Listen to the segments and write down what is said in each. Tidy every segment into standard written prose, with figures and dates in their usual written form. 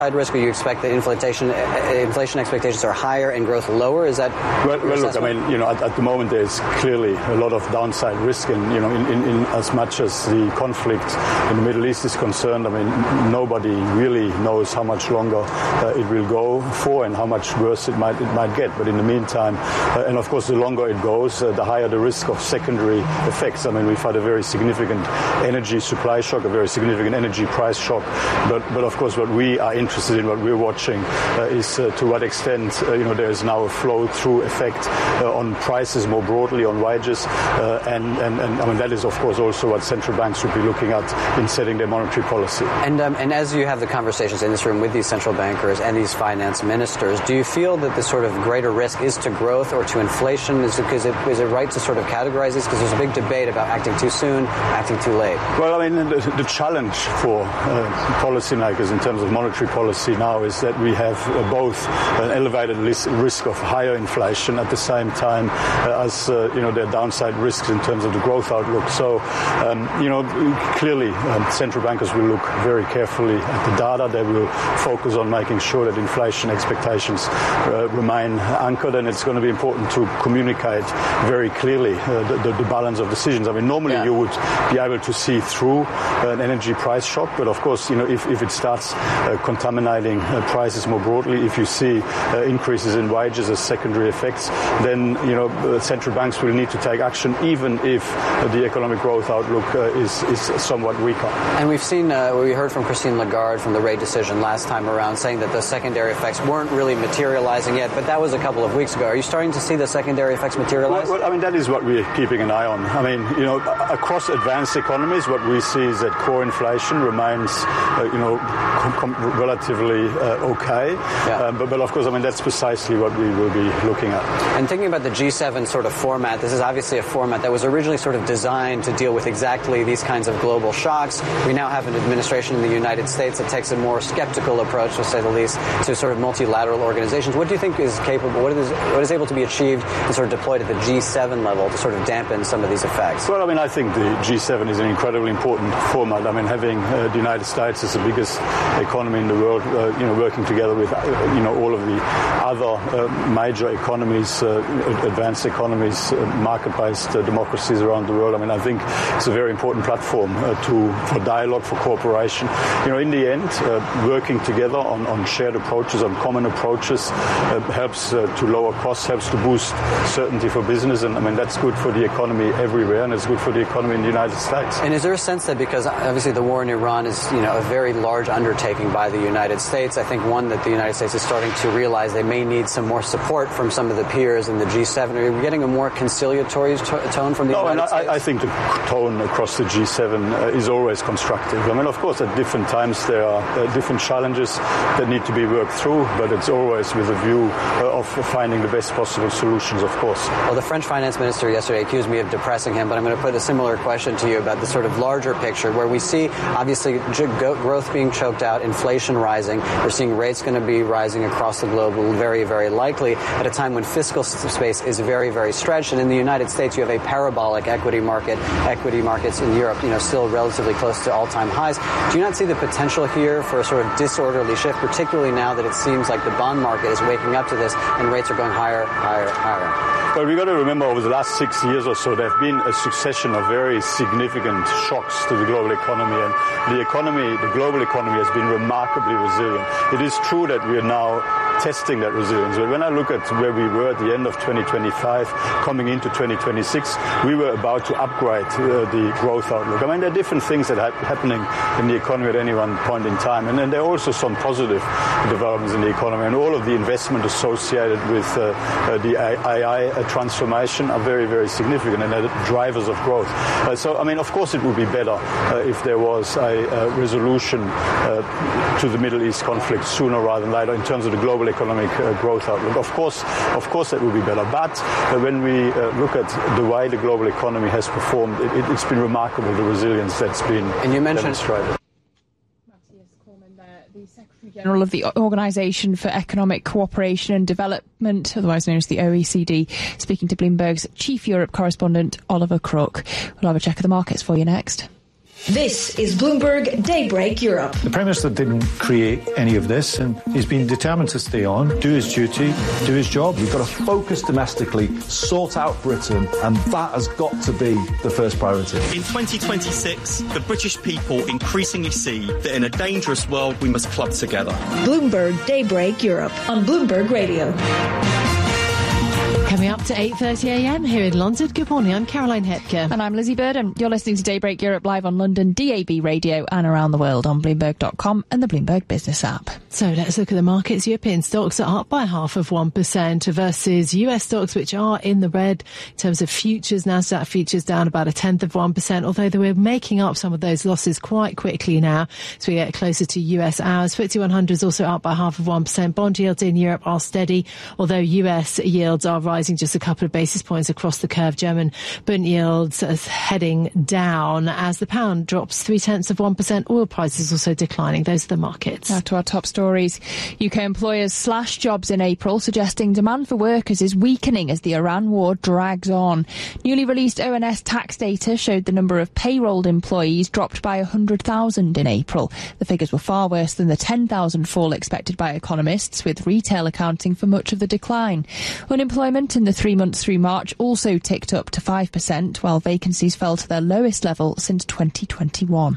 risk, or you expect that inflation expectations are higher and growth lower? Is that well look, I mean, at the moment there's clearly a lot of downside risk, and in as much as the conflict in the Middle East is concerned, I mean, nobody really knows how much longer it will go for and how much worse it might get. But in the meantime, and of course the longer it goes, the higher the risk of secondary effects. I mean, we've had a very significant energy supply shock, a very significant energy price shock, but of course what we are interested in, what we're watching, is to what extent there is now a flow-through effect on prices more broadly, on wages, and I mean that is of course also what central banks would be looking at in setting their monetary policy. And as you have the conversations in this room with these central bankers and these finance ministers, do you feel that the sort of greater risk is to growth or to inflation? Is it right to sort of categorize this? Because there's a big debate about acting too soon, acting too late. Well, I mean, the challenge for policymakers in terms of monetary policy now is that we have both an elevated risk of higher inflation at the same time as there are downside risks in terms of the growth outlook. So clearly central bankers will look very carefully at the data. They will focus on making sure that inflation expectations remain anchored, and it's going to be important to communicate very clearly the balance of decisions. I mean, normally you would be able to see through an energy price shock, but of course if it starts contaminating prices more broadly, if you see increases in wages as secondary effects, then central banks will need to take action, even if the economic growth outlook is somewhat weaker. And we've seen, we heard from Christine Lagarde from the rate decision last time around, saying that the secondary effects weren't really materializing yet, but that was a couple of weeks ago. Are you starting to see the secondary effects materialize? Well, I mean, that is what we're keeping an eye on. I mean, across advanced economies, what we see is that core inflation remains, relatively okay. Yeah. But of course, I mean, that's precisely what we will be looking at. And thinking about the G7 sort of format, this is obviously a format that was originally sort of designed to deal with exactly these kinds of global shocks. We now have an administration in the United States that takes a more skeptical approach, to say the least, to sort of multilateral organizations. What do you think is capable, what is able to be achieved and sort of deployed at the G7 level to sort of dampen some of these effects? Well, I mean, I think the G7 is an incredibly important format. I mean, having the United States as the biggest economy in the world, working together with, all of the other major economies, advanced economies, market-based democracies around the world. I mean, I think it's a very important platform for dialogue, for cooperation. In the end, working together on shared approaches, on common approaches, helps to lower costs, helps to boost certainty for business, and I mean that's good for the economy everywhere, and it's good for the economy in the United States. And is there a sense that, because obviously the war in Iran is a very large undertaking by the United States, I think one that the United States is starting to realize they may need some more support from some of the peers in the G7. Are we getting a more conciliatory tone from the United States? I think the tone across the G7 is always constructive. I mean, of course, at different times there are different challenges that need to be worked through, but it's always with a view of finding the best possible solutions, of course. Well, the French finance minister yesterday accused me of depressing him, but I'm going to put a similar question to you about the sort of larger picture, where we see, obviously, growth being choked out, inflation rising. We're seeing rates going to be rising across the globe, very, very likely, at a time when fiscal space is very, very stretched. And in the United States, you have a parabolic equity markets in Europe, still relatively close to all-time highs. Do you not see the potential here for a sort of disorderly shift, particularly now that it seems like the bond market is waking up to this and rates are going higher, higher, higher? Well, we've got to remember over the last 6 years or so, there have been a succession of very significant shocks to the global economy, and the global economy has been remarkably resilient. It is true that we are now testing that resilience. But when I look at where we were at the end of 2025, coming into 2026, we were about to upgrade the growth outlook. I mean, there are different things that are happening in the economy at any one point in time. And then there are also some positive developments in the economy. And all of the investment associated with the AI transformation are very, very significant, and they're drivers of growth. So, I mean, of course it would be better if there was a resolution to the Middle East conflict sooner rather than later in terms of the global economic growth outlook. Of course that would be better. But when we look at the way the global economy has performed, it's been remarkable, the resilience that's been demonstrated. The Secretary General of the Organisation for Economic Cooperation and Development, otherwise known as the OECD, speaking to Bloomberg's Chief Europe correspondent, Oliver Crook. We'll have a check of the markets for you next. This is Bloomberg Daybreak Europe. The Prime Minister didn't create any of this, and he's been determined to stay on, do his duty, do his job. We've got to focus domestically, sort out Britain, and that has got to be the first priority. In 2026, the British people increasingly see that in a dangerous world we must club together. Bloomberg Daybreak Europe on Bloomberg Radio. Coming up to 8:30am here in London. Good morning, I'm Caroline Hepker. And I'm Lizzie Burden. You're listening to Daybreak Europe live on London DAB radio and around the world on Bloomberg.com and the Bloomberg Business app. So let's look at the markets. European stocks are up by 0.5% versus US stocks, which are in the red in terms of futures. Nasdaq futures down about 0.1%, although they were making up some of those losses quite quickly now as we get closer to US hours. FTSE 100 is also up by 0.5%. Bond yields in Europe are steady, although US yields are rising just a couple of basis points across the curve. German Bund yields are heading down as the pound drops 0.3%. Oil prices also declining. Those are the markets. Now to our top stories. UK employers slash jobs in April, suggesting demand for workers is weakening as the Iran war drags on. Newly released ONS tax data showed the number of payrolled employees dropped by 100,000 in April. The figures were far worse than the 10,000 fall expected by economists, with retail accounting for much of the decline. Unemployment in the 3 months through March also ticked up to 5%, while vacancies fell to their lowest level since 2021.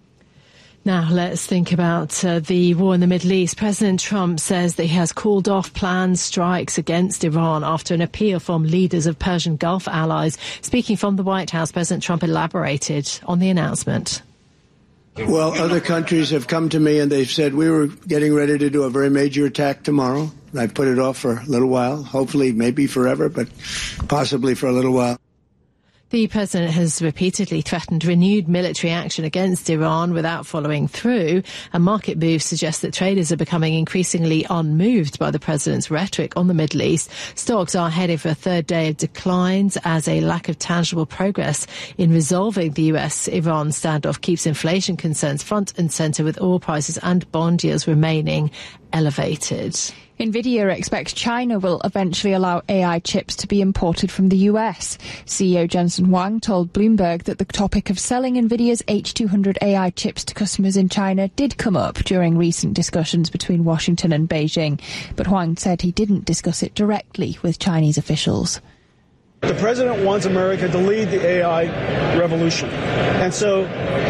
Now, let's think about the war in the Middle East. President Trump says that he has called off planned strikes against Iran after an appeal from leaders of Persian Gulf allies. Speaking from the White House, President Trump elaborated on the announcement. Well, other countries have come to me and they've said we were getting ready to do a very major attack tomorrow. I put it off for a little while, hopefully maybe forever, but possibly for a little while. The president has repeatedly threatened renewed military action against Iran without following through, and market moves suggest that traders are becoming increasingly unmoved by the president's rhetoric on the Middle East. Stocks are heading for a third day of declines as a lack of tangible progress in resolving the US-Iran standoff keeps inflation concerns front and centre, with oil prices and bond yields remaining elevated. Nvidia expects China will eventually allow AI chips to be imported from the US. CEO Jensen Huang told Bloomberg that the topic of selling Nvidia's H200 AI chips to customers in China did come up during recent discussions between Washington and Beijing, but Huang said he didn't discuss it directly with Chinese officials. The president wants America to lead the AI revolution. And so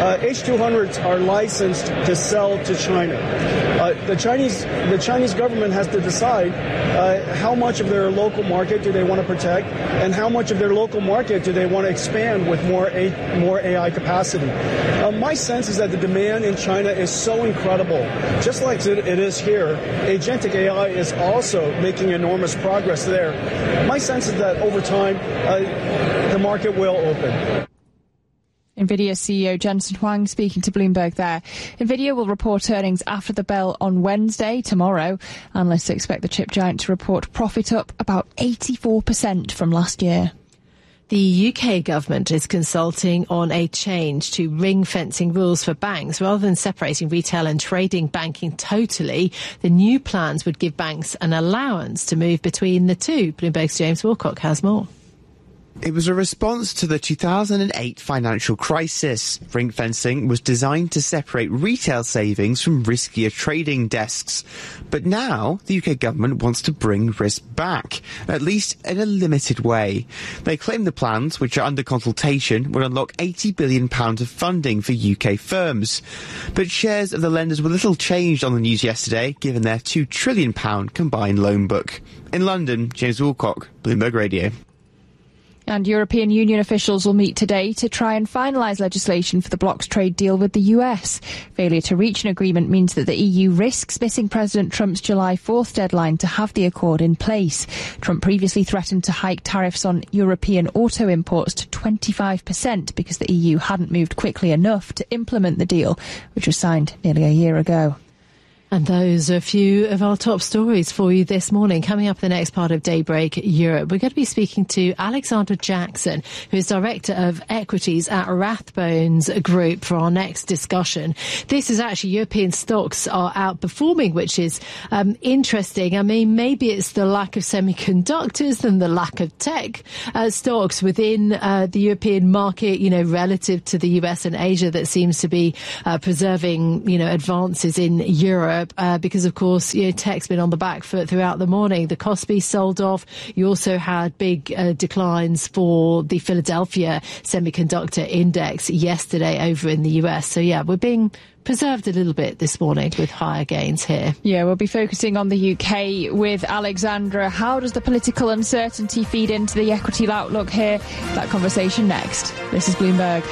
H200s are licensed to sell to China. The Chinese government has to decide how much of their local market do they want to protect and how much of their local market do they want to expand with more AI capacity. My sense is that the demand in China is so incredible. Just like it is here, agentic AI is also making enormous progress there. My sense is that over time, the market will open. Nvidia CEO Jensen Huang speaking to Bloomberg there. Nvidia will report earnings after the bell on Wednesday, tomorrow. Analysts expect the chip giant to report profit up about 84% from last year. The UK government is consulting on a change to ring-fencing rules for banks. Rather than separating retail and trading banking totally, the new plans would give banks an allowance to move between the two. Bloomberg's James Wilcock has more. It was a response to the 2008 financial crisis. Ring fencing was designed to separate retail savings from riskier trading desks. But now the UK government wants to bring risk back, at least in a limited way. They claim the plans, which are under consultation, will unlock £80 billion of funding for UK firms. But shares of the lenders were little changed on the news yesterday, given their £2 trillion combined loan book. In London, James Wilcock, Bloomberg Radio. And European Union officials will meet today to try and finalise legislation for the bloc's trade deal with the US. Failure to reach an agreement means that the EU risks missing President Trump's July 4th deadline to have the accord in place. Trump previously threatened to hike tariffs on European auto imports to 25% because the EU hadn't moved quickly enough to implement the deal, which was signed nearly a year ago. And those are a few of our top stories for you this morning. Coming up in the next part of Daybreak Europe, we're going to be speaking to Alexandra Jackson, who is Director of Equities at Rathbones Group, for our next discussion. This is actually European stocks are outperforming, which is interesting. I mean, maybe it's the lack of semiconductors and the lack of tech stocks within the European market, relative to the US and Asia, that seems to be preserving, advances in Europe. Because, of course, tech's been on the back foot throughout the morning. The Kospi sold off. You also had big declines for the Philadelphia Semiconductor Index yesterday over in the US. So, yeah, we're being preserved a little bit this morning with higher gains here. Yeah, we'll be focusing on the UK with Alexandra. How does the political uncertainty feed into the equity outlook here? That conversation next. This is Bloomberg.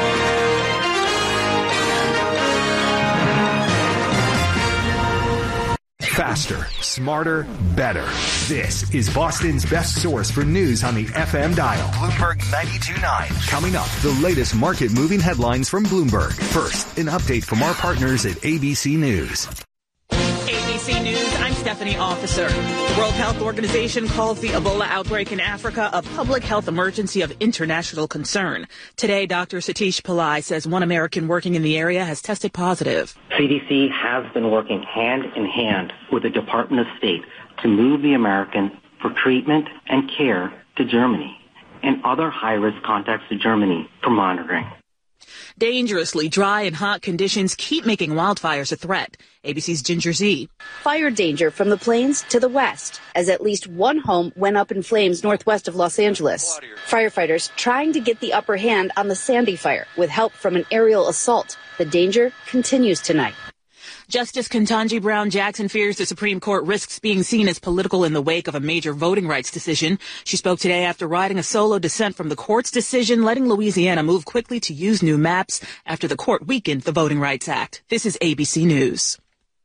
Faster, smarter, better. This is Boston's best source for news on the FM dial. Bloomberg 92.9. Coming up, the latest market-moving headlines from Bloomberg. First, an update from our partners at ABC News. ABC News, I'm Stephanie Officer. The World Health Organization calls the Ebola outbreak in Africa a public health emergency of international concern. Today, Dr. Satish Pillai says one American working in the area has tested positive. CDC has been working hand in hand with the Department of State to move the American for treatment and care to Germany and other high-risk contacts to Germany for monitoring. Dangerously dry and hot conditions keep making wildfires a threat. ABC's Ginger Z. Fire danger from the plains to the west, as at least one home went up in flames northwest of Los Angeles. Firefighters trying to get the upper hand on the Sandy fire with help from an aerial assault. The danger continues tonight. Justice Ketanji Brown Jackson fears the Supreme Court risks being seen as political in the wake of a major voting rights decision. She spoke today after riding a solo descent from the court's decision, letting Louisiana move quickly to use new maps after the court weakened the Voting Rights Act. This is ABC News.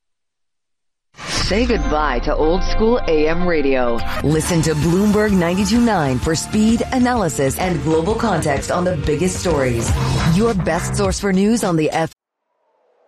Say goodbye to old school AM radio. Listen to Bloomberg 92.9 for speed, analysis, and global context on the biggest stories. Your best source for news on the